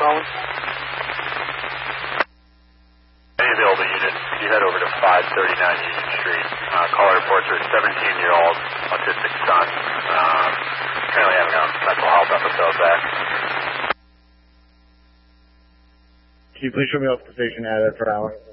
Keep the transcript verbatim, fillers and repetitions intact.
calling? Any available unit, you head over to five thirty-nine Union Street. Uh, caller reports her seventeen-year-old autistic son. Um, currently having a mental health episode there. Can you please show me off the station address for hour?